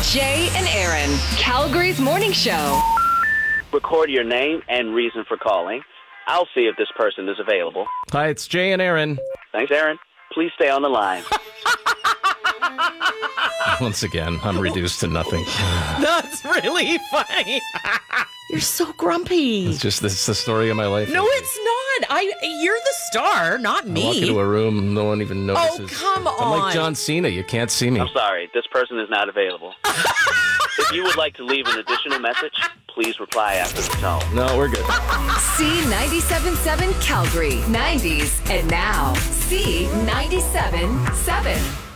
Jay and Aaron, Calgary's morning show. Record your name and reason for calling. I'll see if this person is available. Hi, it's Jay and Aaron. Thanks, Aaron. Please stay on the line. Once again, I'm reduced to nothing. That's really funny. You're so grumpy. It's the story of my life. No, it's not. You're the star, not me. I walk into a room, no one even notices. Oh, come on. I'm like John Cena. You can't see me. I'm sorry. This person is not available. If you would like to leave an additional message, please reply after the tone. No, we're good. C97.7 Calgary, 90s, and now C97.7.